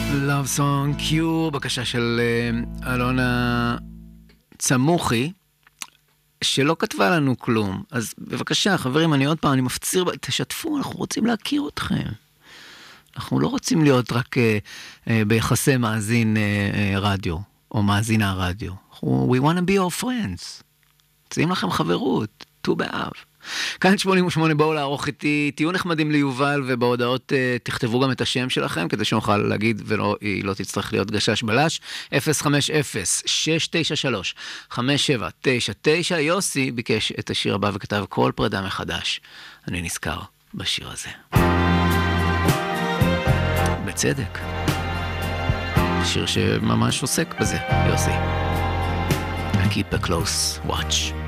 Love Song Q, בקשה של אלונה צמוחי, שלא כתבה לנו כלום. אז בבקשה, חברים, אני עוד פעם, אני מפציר, תשתפו, אנחנו רוצים להכיר אתכם. אנחנו לא רוצים להיות רק ביחסי מאזין רדיו, או מאזינה רדיו. We want to be your friends. רוצים לכם חברות, ט"ו באב. כאן 88, בואו לערוך איתי, תהיו נחמדים ליובל, ובהודעות תכתבו גם את השם שלכם, כדי שנוכל להגיד, והיא לא תצטרך להיות גשש בלש. 050-693-5799. יוסי ביקש את השיר הבא וכתב כל פרידה מחדש. אני נזכר בשיר הזה. בצדק. שיר שממש עוסק בזה, יוסי. I keep a close watch.